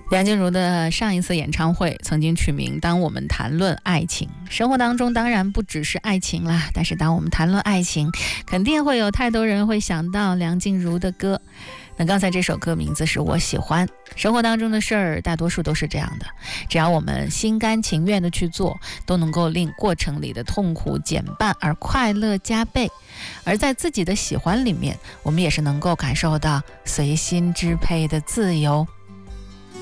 梁静茹的上一次演唱会曾经取名《当我们谈论爱情》。生活当中当然不只是爱情啦，但是当我们谈论爱情，肯定会有太多人会想到梁静茹的歌。那刚才这首歌名字是我喜欢。生活当中的事儿大多数都是这样的，只要我们心甘情愿的去做，都能够令过程里的痛苦减半而快乐加倍。而在自己的喜欢里面，我们也是能够感受到随心支配的自由。